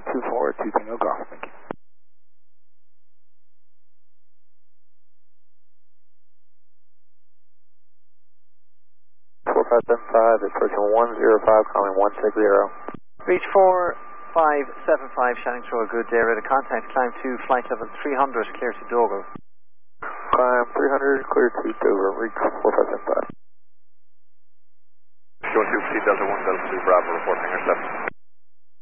24, 2 Tango Golf. Thank you. 4575, approaching 105, calling 160. Reach 4575, shining through a good area. The contact, climb to flight level 300, clear to Dogle. Climb 300, clear to Dover, reach 4575. Short 2, Delta 1, Delta 2, Bravo, reporting intercept.